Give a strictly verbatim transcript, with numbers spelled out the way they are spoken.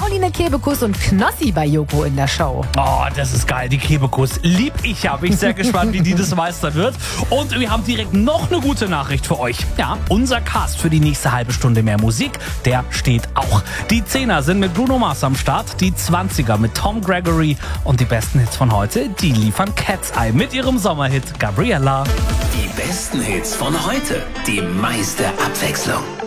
Caroline Kebekus und Knossi bei Joko in der Show. Oh, das ist geil. Die Kebekus lieb ich ja. Bin ich sehr gespannt, wie die das meistern wird. Und wir haben direkt noch eine gute Nachricht für euch. Ja, unser Cast für die nächste halbe Stunde mehr Musik, der steht auch. Die Zehner sind mit Bruno Mars am Start, die Zwanziger mit Tom Gregory und die besten Hits von heute, die liefern Cat's Eye mit ihrem Sommerhit Gabriella. Die besten Hits von heute, die meiste Abwechslung.